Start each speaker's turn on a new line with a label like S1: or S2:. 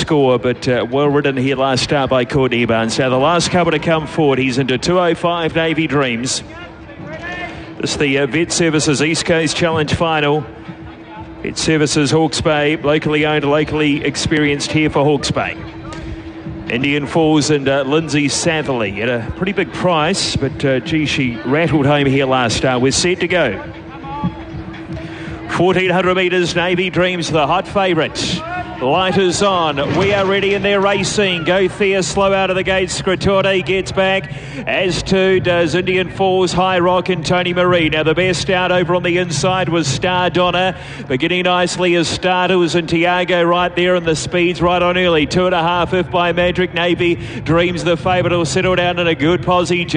S1: score, but well ridden here last start by Courtney Barnes. Now the last couple to come forward, he's into 2:05 Navy Dreams. This is the Vet Services East Coast Challenge Final. Vet Services Hawke's Bay, locally owned, locally experienced here for Hawke's Bay. Indian Falls and Lindsay Satherley at a pretty big price, but gee, she rattled home here last start. We're set to go. 1,400 metres, Navy Dreams, the hot favourite. Light is on. We are ready and they're racing. Go Thea slow out of the gate. Scritore gets back, as too does Indian Falls, High Rock and Tony Marie. Now the best out over on the inside was Star Donna. Beginning nicely as Stardust and Tiago right there, and the speed's right on early. 2.5 if by Magic Navy Dreams. The favourite will settle down in a good posse.